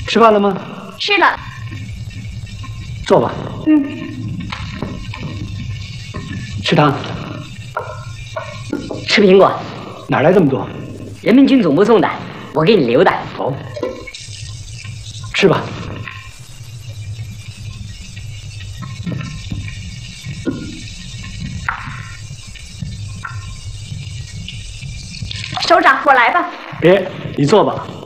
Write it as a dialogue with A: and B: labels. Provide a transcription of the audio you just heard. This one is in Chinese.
A: 吃饭了吗？
B: 吃了。
A: 坐吧。吃汤。
C: 吃苹果。
A: 哪来这么多？
C: 人民军总部送的，我给你留的。
A: 哦。吃吧。
B: 首长，我来吧。
A: 别，你坐吧。